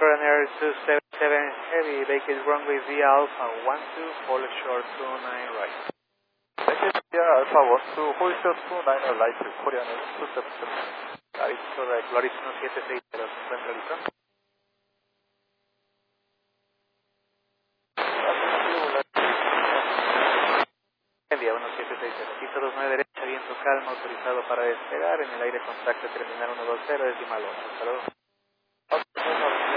Coroner 277 Heavy, vacate runway via Alpha 12, hold short 29 right. Vacate via Alpha 12, hold short 29 right, Korean 277. Right, correct. Loris 1760, centraliza. Envía 1760, piso 29 derecha, viento calma, autorizado para despegar, en el aire contacto terminal 120, decimal 1. Hasta luego.